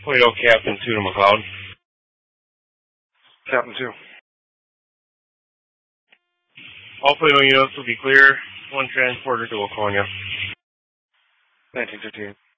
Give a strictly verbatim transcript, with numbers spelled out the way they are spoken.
Toledo Captain two to McLeod. Captain two. All Toledo units will be clear. One transporter to Waconia. nineteen fifty-eight.